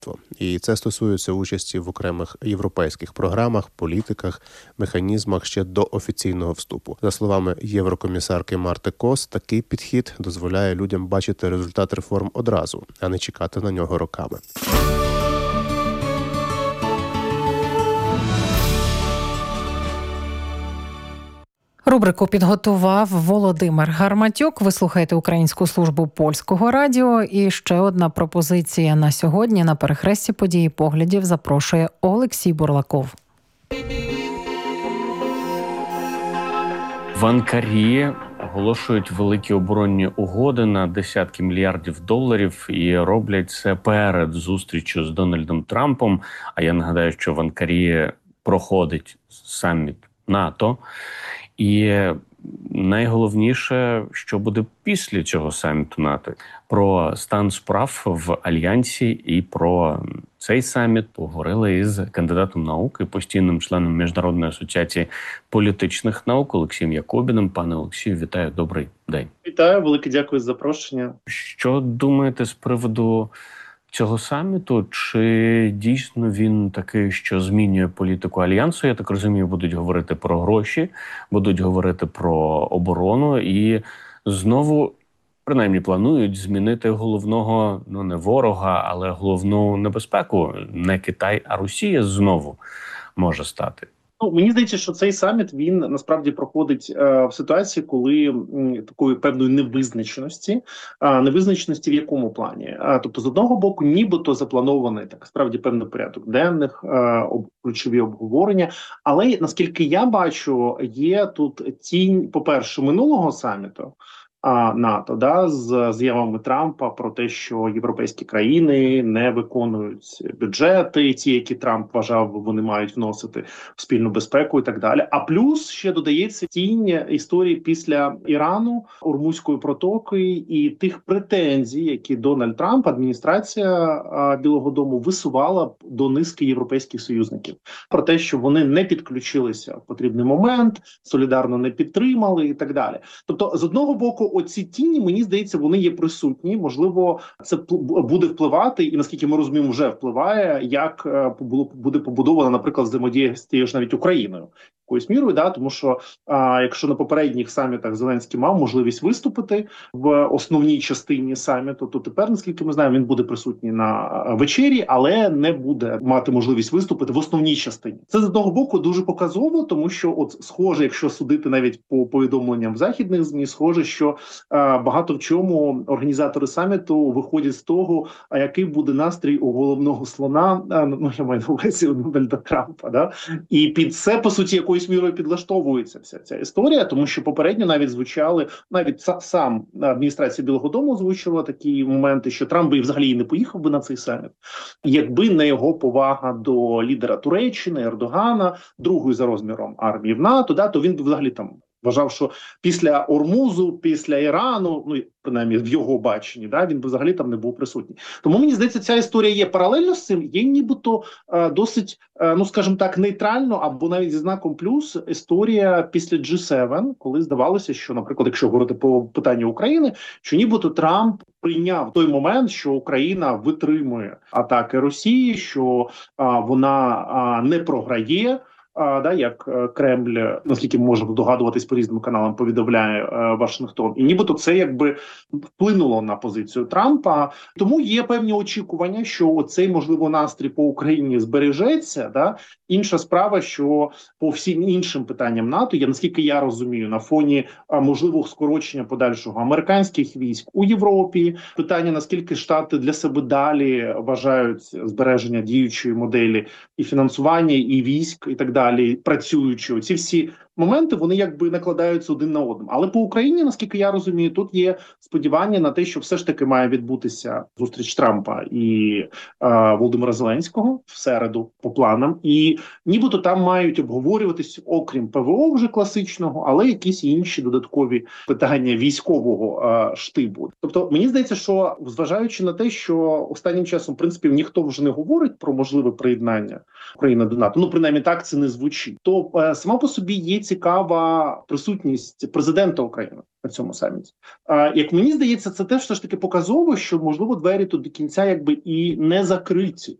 І це стосується участі в окремих європейських програмах, політиках, механізмах ще до офіційного вступу. За словами єврокомісарки Марти Кос, такий підхід дозволяє людям бачити результат реформ одразу, а не чекати на нього роками. Рубрику підготував Володимир Гарматюк. Ви слухаєте Українську службу Польського радіо. І ще одна пропозиція на сьогодні. На перехресті події поглядів запрошує Олексій Бурлаков. В Анкарі оголошують великі оборонні угоди на десятки мільярдів доларів і роблять це перед зустрічю з Дональдом Трампом. А я нагадаю, що в Анкарі проходить саміт НАТО. І найголовніше, що буде після цього саміту НАТО. Про стан справ в Альянсі і про цей саміт поговорили із кандидатом наук і постійним членом Міжнародної асоціації політичних наук Олексієм Якобіним. Пане Олексію, вітаю, добрий день. Вітаю, велике дякую за запрошення. Що думаєте з приводу цього саміту? Чи дійсно він такий, що змінює політику Альянсу? Я так розумію, будуть говорити про гроші, будуть говорити про оборону і знову, принаймні, планують змінити головного, не ворога, але головну небезпеку. Не Китай, а Росія знову може стати. Мені здається, що цей саміт, він насправді проходить в ситуації, коли такої певної невизначеності. Невизначеності в якому плані? Тобто, з одного боку, нібито запланований так справді певний порядок денних, ключові обговорення. Але, наскільки я бачу, є тут тінь, по-перше, минулого саміту, НАТО, з заявами Трампа про те, що європейські країни не виконують бюджети, ті, які Трамп вважав, вони мають вносити в спільну безпеку і так далі. А плюс ще додається тінь історії після Ірану, Ормузької протоки і тих претензій, які Дональд Трамп, адміністрація Білого дому висувала до низки європейських союзників про те, що вони не підключилися в потрібний момент, солідарно не підтримали і так далі. Тобто, з одного боку, оці тіні, мені здається, вони є присутні. Можливо, це буде впливати, і наскільки ми розуміємо, вже впливає, як буде побудована, наприклад, взаємодія з тією ж навіть Україною. Якоюсь мірою, тому що якщо на попередніх самітах Зеленський мав можливість виступити в основній частині саміту, то тепер, наскільки ми знаємо, він буде присутній на вечері, але не буде мати можливість виступити в основній частині. Це, з одного боку, дуже показово, тому що, схоже, якщо судити навіть по повідомленням в західних ЗМІ, схоже, що багато в чому організатори саміту виходять з того, який буде настрій у головного слона, я маю на увазі Дональда Трампа, і під це, по суті, якоюсь мірою підлаштовується вся ця історія, тому що попередньо навіть звучали, навіть сам адміністрація Білого дому озвучила такі моменти, що Трамп би взагалі не поїхав би на цей саміт, якби не його повага до лідера Туреччини, Ердогана, другої за розміром армії в НАТО, то він би взагалі там вважав, що після Ормузу, після Ірану, принаймні в його баченні, він би взагалі там не був присутній. Тому, мені здається, ця історія є паралельно з цим, є нібито досить, скажімо так, нейтрально, або навіть зі знаком плюс історія після G7, коли здавалося, що, наприклад, якщо говорити по питанню України, що нібито Трамп прийняв той момент, що Україна витримує атаки Росії, що вона не програє, як Кремль, наскільки ми можемо догадуватись по різним каналам, повідомляє Вашингтон. І нібито це якби вплинуло на позицію Трампа. Тому є певні очікування, що цей, можливо, настрій по Україні збережеться. Інша справа, що по всім іншим питанням НАТО, наскільки я розумію, на фоні можливого скорочення подальшого американських військ у Європі, питання, наскільки Штати для себе далі вважають збереження діючої моделі і фінансування, і військ, і так далі, працюючи. Ці всі моменти, вони якби накладаються один на одному. Але по Україні, наскільки я розумію, тут є сподівання на те, що все ж таки має відбутися зустріч Трампа і Володимира Зеленського в середу по планам. І нібито там мають обговорюватись, окрім ПВО вже класичного, але якісь інші додаткові питання військового штибу. Тобто, мені здається, що зважаючи на те, що останнім часом, в принципі, ніхто вже не говорить про можливе приєднання України до НАТО, принаймні так це не звучить, то сама по собі є цікава присутність президента України на цьому саміті. Як мені здається, це теж все ж таки показово, що можливо двері тут до кінця якби і не закриті.